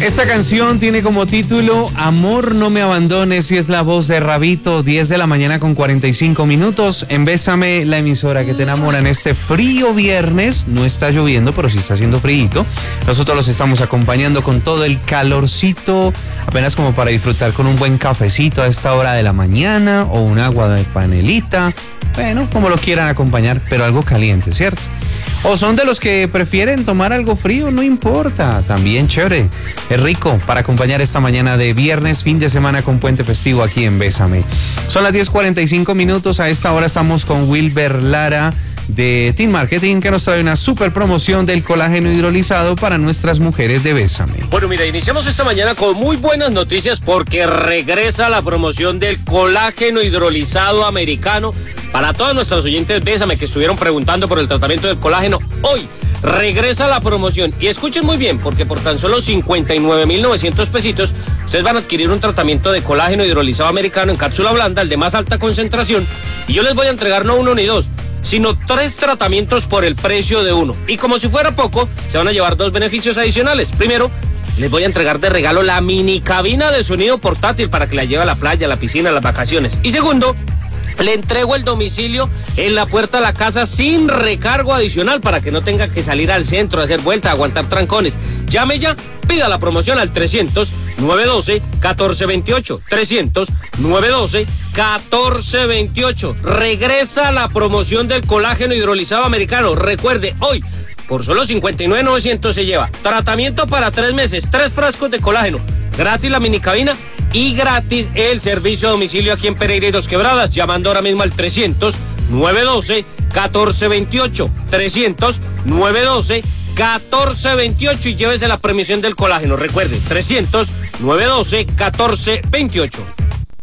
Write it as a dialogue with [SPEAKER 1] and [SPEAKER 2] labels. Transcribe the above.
[SPEAKER 1] Esta canción tiene como título Amor no me abandones y es la voz de Rabito, 10 de la mañana con 45 minutos. En Bésame, la emisora que te enamora en este frío viernes. No está lloviendo, pero sí está haciendo frío. Nosotros los estamos acompañando con todo el calorcito, apenas como para disfrutar con un buen cafecito a esta hora de la mañana o un agua de panelita. Bueno, como lo quieran acompañar, pero algo caliente, ¿cierto? O son de los que prefieren tomar algo frío, no importa, también chévere. Es rico para acompañar esta mañana de viernes, fin de semana con puente festivo aquí en Bésame. Son las 10:45 minutos, a esta hora estamos con Wilber Lara de Team Marketing, que nos trae una super promoción del colágeno hidrolizado para nuestras mujeres de Bésame.
[SPEAKER 2] Bueno, mira, iniciamos esta mañana con muy buenas noticias porque regresa la promoción del colágeno hidrolizado americano. Para todos nuestros oyentes Bésame que estuvieron preguntando por el tratamiento del colágeno, hoy regresa la promoción. Y escuchen muy bien, porque por tan solo 59.900 pesitos, ustedes van a adquirir un tratamiento de colágeno hidrolizado americano en cápsula blanda, el de más alta concentración. Y yo les voy a entregar no uno ni dos, sino 3 tratamientos por el precio de uno. Y como si fuera poco, se van a llevar 2 beneficios adicionales. Primero, les voy a entregar de regalo la mini cabina de sonido portátil para que la lleve a la playa, a la piscina, a las vacaciones. Y segundo, le entrego el domicilio en la puerta de la casa sin recargo adicional para que no tenga que salir al centro, hacer vuelta, aguantar trancones. Llame ya, pida la promoción al 300-912-1428. 300-912-1428. Regresa la promoción del colágeno hidrolizado americano. Recuerde, hoy, por solo 59.900 se lleva tratamiento para 3 meses, 3 frascos de colágeno, gratis la mini cabina y gratis el servicio a domicilio aquí en Pereira y Dos Quebradas, llamando ahora mismo al 300-912-1428. 300-912-1428 y llévese la promoción del colágeno. Recuerde, 300-912-1428.